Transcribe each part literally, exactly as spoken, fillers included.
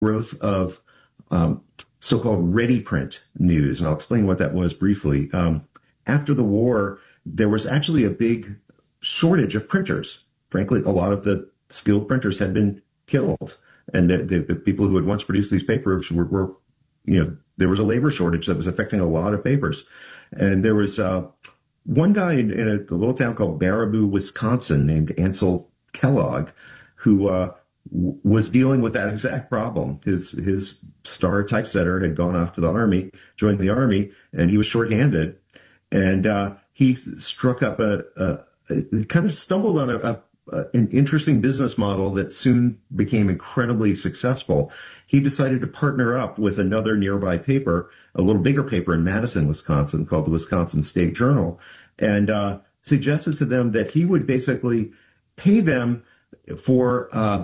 growth of um, so-called ready print news. And I'll explain what that was briefly. Um, after the war, there was actually a big shortage of printers. Frankly, a lot of the skilled printers had been killed. And the, the, the people who had once produced these papers were, were, you know, there was a labor shortage that was affecting a lot of papers. And there was uh, one guy in, in a, a little town called Baraboo, Wisconsin, named Ansel Kellogg, who uh, w- was dealing with that exact problem. His his star typesetter had gone off to the Army, joined the Army, and he was shorthanded. And uh, he struck up a, a, a kind of stumbled on a, a an interesting business model that soon became incredibly successful. He decided to partner up with another nearby paper, a little bigger paper in Madison, Wisconsin, called the Wisconsin State Journal, and uh, suggested to them that he would basically pay them for uh,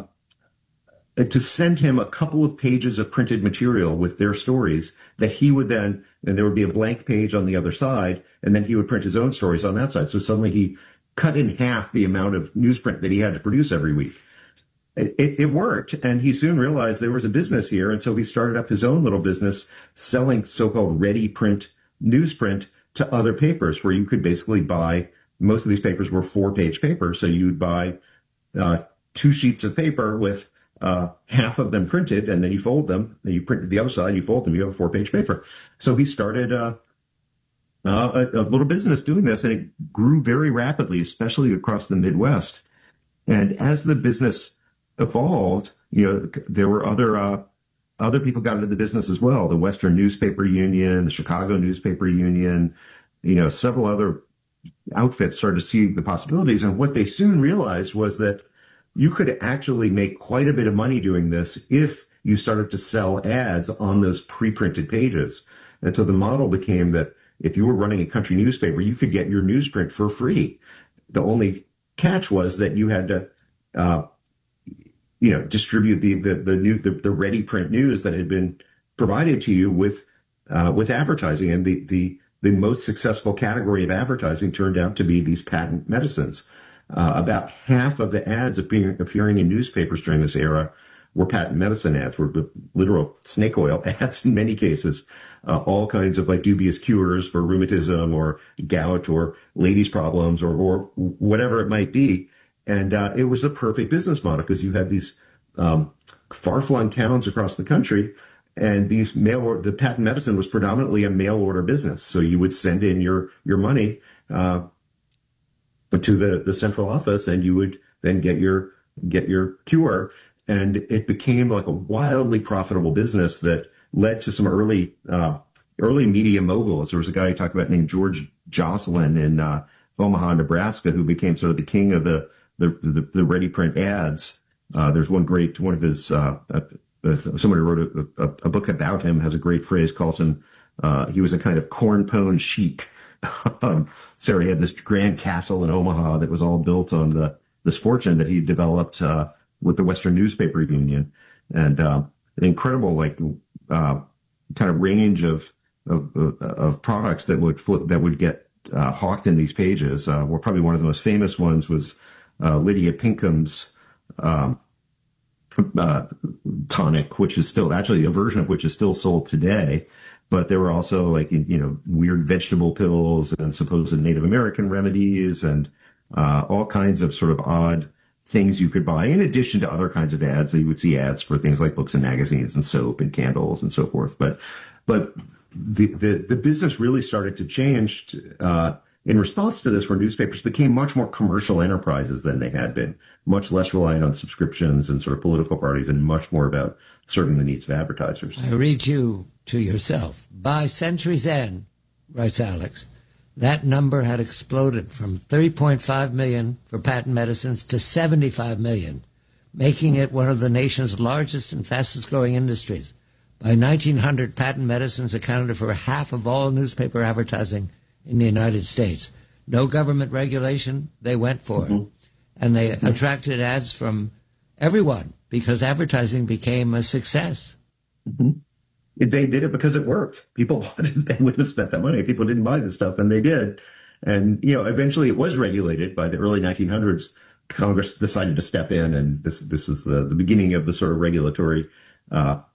to send him a couple of pages of printed material with their stories that he would then, and there would be a blank page on the other side, and then he would print his own stories on that side. So suddenly he cut in half the amount of newsprint that he had to produce every week. It, it, it worked, and he soon realized there was a business here, and so he started up his own little business selling so-called ready print newsprint to other papers, where you could basically buy, most of these papers were four-page papers, so you'd buy uh, two sheets of paper with uh, half of them printed, and then you fold them, and you print the other side, you fold them, you have a four-page paper. So he started uh, Uh, a, a little business doing this, and it grew very rapidly, especially across the Midwest. And as the business evolved, you know, there were other uh, other people got into the business as well. The Western Newspaper Union, the Chicago Newspaper Union, you know, several other outfits started to see the possibilities. And what they soon realized was that you could actually make quite a bit of money doing this if you started to sell ads on those pre-printed pages. And so the model became that if you were running a country newspaper, you could get your newsprint for free. The only catch was that you had to, uh, you know, distribute the the the new the, the ready print news that had been provided to you with uh, with advertising. And the the the most successful category of advertising turned out to be these patent medicines. Uh, about half of the ads appearing appearing in newspapers during this era were patent medicine ads, were literal snake oil ads in many cases. Uh, all kinds of like dubious cures for rheumatism or gout or ladies' problems or, or whatever it might be. And uh, it was a perfect business model because you had these um, far-flung towns across the country, and these mail order, the patent medicine was predominantly a mail order business. So you would send in your your money uh, to the, the central office, and you would then get your get your cure. And it became like a wildly profitable business that led to some early uh, early media moguls. There was a guy I talked about named George Jocelyn in uh, Omaha, Nebraska, who became sort of the king of the the, the, the ready print ads. Uh, there's one great one of his uh, uh, somebody wrote a, a, a book about him, has a great phrase, calls him uh, he was a kind of corn pone chic. um, so he had this grand castle in Omaha that was all built on the this fortune that he developed uh, with the Western Newspaper Union, and uh, an incredible like uh, kind of range of, of of products that would flip, that would get uh, hawked in these pages. Uh, well, probably one of the most famous ones was uh, Lydia Pinkham's um, uh, tonic, which is still actually a version of which is still sold today. But there were also like, you know, weird vegetable pills and supposed Native American remedies and uh, all kinds of sort of odd things you could buy, in addition to other kinds of ads. So you would see ads for things like books and magazines and soap and candles and so forth. But but the the, the business really started to change uh, in response to this, where newspapers became much more commercial enterprises than they had been, much less reliant on subscriptions and sort of political parties, and much more about serving the needs of advertisers. I read you to yourself. By century's end, writes Alex, that number had exploded from three point five million for patent medicines to seventy-five million, making it one of the nation's largest and fastest growing industries. By nineteen hundred, patent medicines accounted for half of all newspaper advertising in the United States. No government regulation, they went for it. Mm-hmm. And they mm-hmm. attracted ads from everyone because advertising became a success. Mm-hmm. They did it because it worked. People wanted, they wouldn't have spent that money. People didn't buy this stuff, and they did. And, you know, eventually it was regulated. By the early nineteen hundreds. Congress decided to step in, and this this was the, the beginning of the sort of regulatory uh,